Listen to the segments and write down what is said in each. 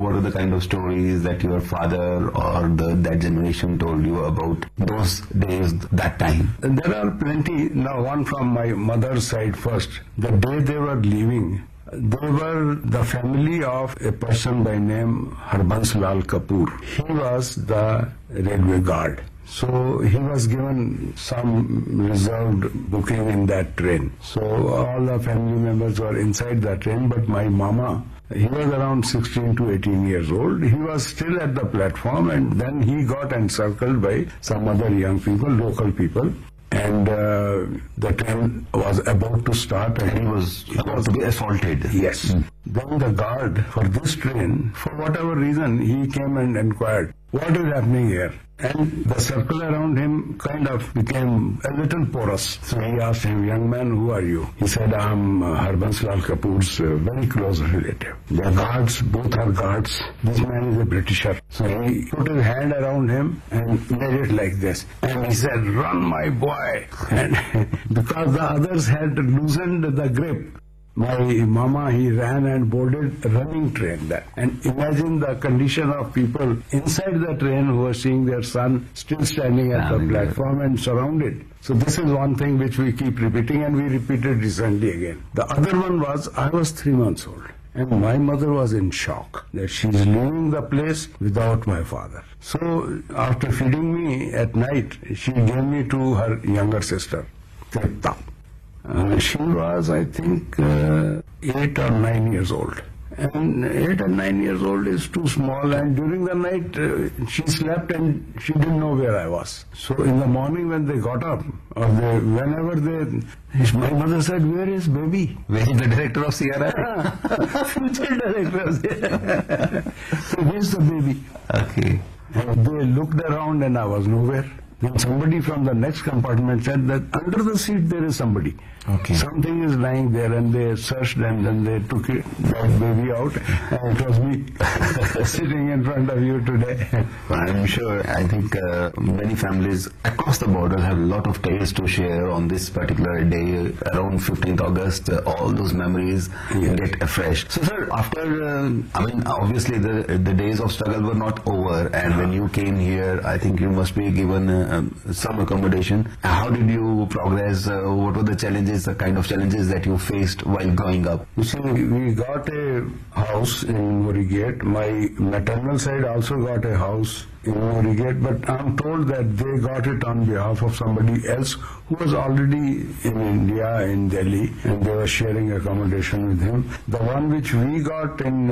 what are the kind of stories that your father or that generation told you about those days, that time? There are plenty. Now, one from my mother's side first. The day they were leaving, they were the family of a person by name Harbans Lal Kapoor. He was the railway guard. So he was given some reserved booking in that train. So all the family members were inside the train, but my mama, he was around 16 to 18 years old. He was still at the platform, and then he got encircled by some other young people, local people. And the train was about to start, and He was about to be assaulted. yes. Then the guard for this train, for whatever reason, he came and inquired, what is happening here? And the circle around him kind of became a little porous. So he asked him, young man, who are you? He said, I'm Harbans Lal Kapoor's very close relative. They are guards, both are guards. This man is a Britisher. So he put his hand around him and made it like this. And he said, run, my boy. And because the others had loosened the grip, my mama, he ran and boarded a running train there. And imagine the condition of people inside the train who were seeing their son still standing at the platform and surrounded. So this is one thing which we keep repeating, and we repeated recently again. The other one was, I was 3 months old, and my mother was in shock that she's leaving the place without my father. So after feeding me at night, she gave me to her younger sister, Tripta. She was, I think, 8 or 9 years old. And 8 and 9 years old is too small, and during the night she slept and she didn't know where I was. So in the morning when they got up, or my mother said, where is baby? Where is the director of CRI? Future director of CRI. So where's the baby? Okay. And they looked around and I was nowhere. Then somebody from the next compartment said that under the seat there is somebody. Okay. Something is lying there, and they searched and then they took that baby out, and it was me sitting in front of you today. I'm sure, I think many families across the border have a lot of tales to share on this particular day, around 15th August. All those memories get afresh. So sir, after, obviously the days of struggle were not over, and when you came here, I think you must be given some accommodation. How did you progress? What were the challenges, the kind of challenges that you faced while growing up? You see, we got a house in Murigate. My maternal side also got a house in Murigate, but I'm told that they got it on behalf of somebody else who was already in India, in Delhi, and they were sharing accommodation with him. The one which we got in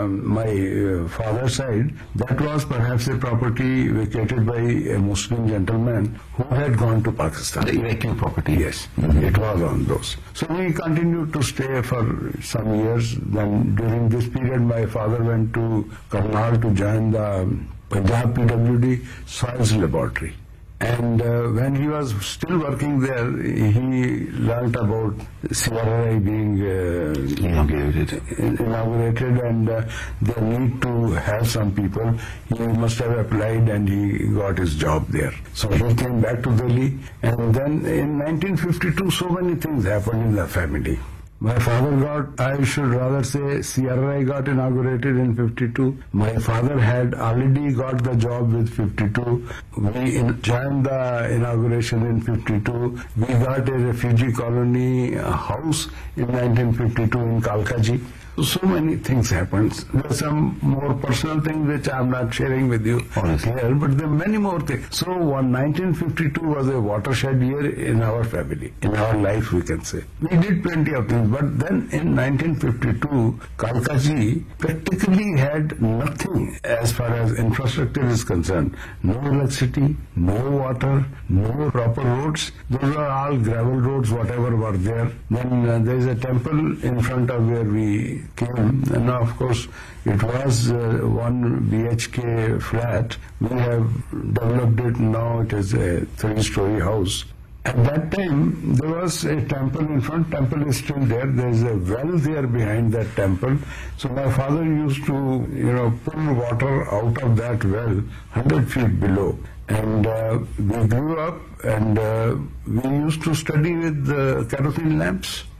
my father's side, that was perhaps a property vacated by a Muslim gentleman who had gone to Pakistan. The Iraqi property? Yes, it was on those. So we continued to stay for some years. Then during this period, my father went to Karnal to join the Punjab PWD Soils Laboratory. And when he was still working there, he learnt about CRI being inaugurated, and they need to have some people. He must have applied and he got his job there. So he came back to Delhi, and then in 1952 so many things happened in the family. My father got, I should rather say, CRI got inaugurated in 52. My father had already got the job with 52. We joined the inauguration in 52. We got a refugee colony house in 1952 in Kalkaji. So many things happened. There are some more personal things which I'm not sharing with you here, but there are many more things. So 1952 was a watershed year in our family, in our life we can say. We did plenty of things, but then in 1952, Kalkaji practically had nothing as far as infrastructure is concerned. No electricity, no water, no proper roads. Those are all gravel roads, whatever were there. Then there is a temple in front of where we came, and now of course it was one BHK flat. We have developed it, now it is a 3-story house. At that time there was a temple in front. Temple is still there. There is a well there behind that temple. So my father used to pull water out of that well 100 feet below. And we grew up, and we used to study with kerosene lamps.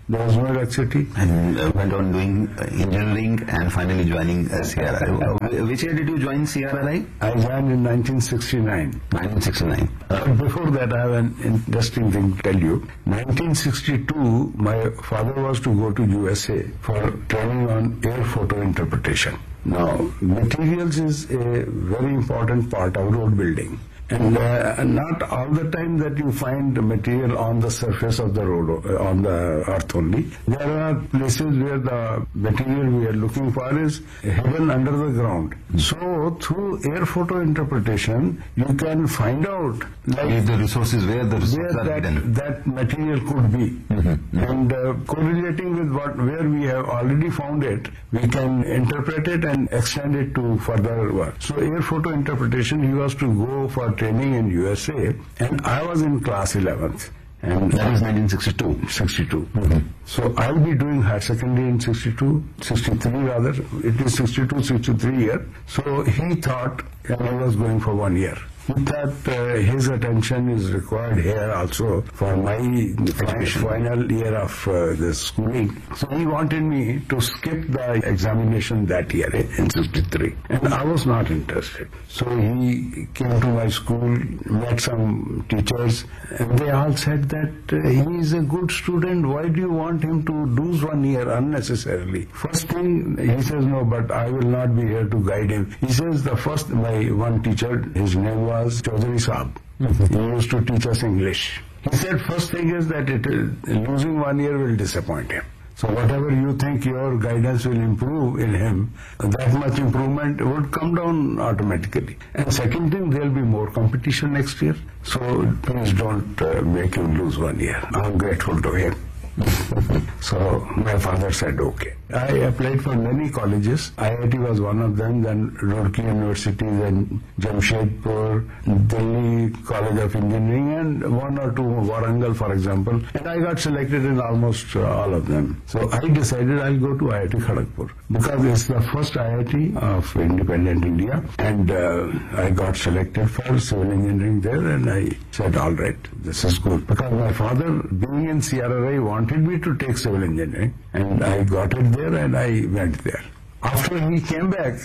There was no electricity. And went on doing engineering and finally joining CRRI. Which year did you join CRRI? I joined in 1969. 1969. Before that, I have an interesting thing to tell you. 1962, my father was to go to USA for training on air photo interpretation. Now, materials is a very important part of road building. And not all the time that you find material on the surface of the road, on the earth only. There are places where the material we are looking for is hidden under the ground. So through air photo interpretation, you can find out If the resources where the resources are hidden. that material could be. And correlating with where we have already found it, we can interpret it and extend it to further work. So air photo interpretation, he was to go for training in USA, and I was in class 11th. And That is 1962. 62. So I'll be doing higher secondary in 62, 63 rather. It is 62, 63 year. So he thought, and I was going for 1 year. He thought his attention is required here also for my final year of the schooling. So he wanted me to skip the examination that year in 63. And I was not interested. So he came to my school, met some teachers, and they all said that he is a good student. Why do you want him to lose 1 year unnecessarily? First thing, he says, no, but I will not be here to guide him. He says my one teacher, his name was Chaudhary Saab. He used to teach us English. He said first thing is that losing 1 year will disappoint him. So whatever you think your guidance will improve in him, that much improvement would come down automatically. And second thing, there will be more competition next year. So please don't make him lose 1 year. I'm grateful to him. So my father said okay. I applied for many colleges. IIT was one of them, then Roorkee University, then Jamshedpur, Delhi College of Engineering, and one or two, Warangal for example. And I got selected in almost all of them. So I decided I'll go to IIT Kharagpur because it's the first IIT of independent India. And I got selected for civil engineering there, and I said, all right, this is good. Because my father, being in CRRI, wanted me to take civil engineering, and I got it there and I went there. After he came back,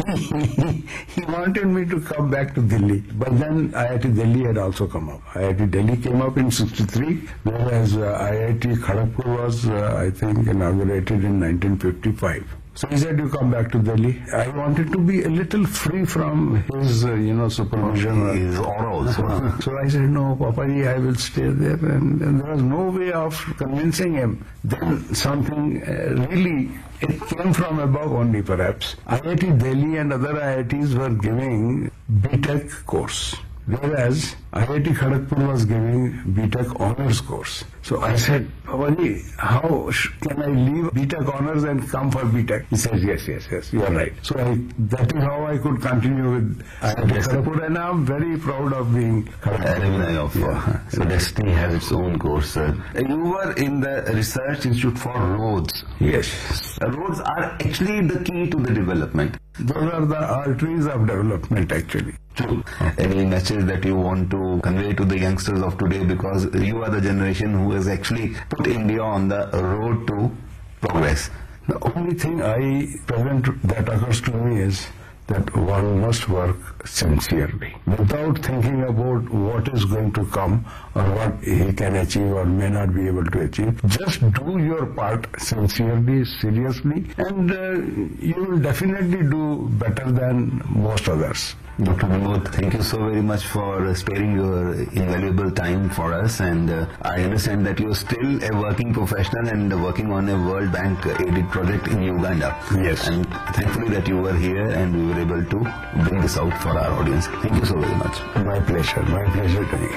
he wanted me to come back to Delhi. But then IIT Delhi had also come up. IIT Delhi came up in 63, whereas IIT Kharagpur was, I think, inaugurated in 1955. So he said, you come back to Delhi. I wanted to be a little free from his, supervision. His aura also. So I said, no, Papaji, I will stay there. And there was no way of convincing him. Then something it came from above only perhaps. IIT Delhi and other IITs were giving BTech course, whereas IIT Kharagpur was giving BTech honors course. So I said, Papaji, how can I leave BTech honors and come for BTech? He says, yes, you are right. So that is how I could continue with IIT Kharagpur, and I am very proud of being Kharagpur. So Destiny has its own course. You were in the Research Institute for Roads. Yes. Roads are actually the key to the development. Those are the arteries of development actually. True. Any message that you want to convey to the youngsters of today, because you are the generation who has actually put India on the road to progress? The only thing that occurs to me is that one must work sincerely without thinking about what is going to come or what he can achieve or may not be able to achieve. Just do your part sincerely, seriously, and you will definitely do better than most others. Dr. Vinod, thank you so very much for sparing your invaluable time for us, and I understand that you are still a working professional and working on a World Bank aided project in Uganda. Yes. And thankfully that you were here and we were able to bring this out for our audience. Thank you so very much. My pleasure doing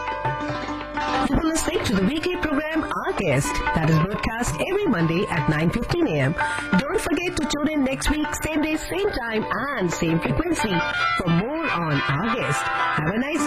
it. You are listening to the weekly program Our Guest that is broadcast every Monday at 9:15 a.m. Don't forget to tune in next week, same day, same time and same frequency for more on Our Guest. Have a nice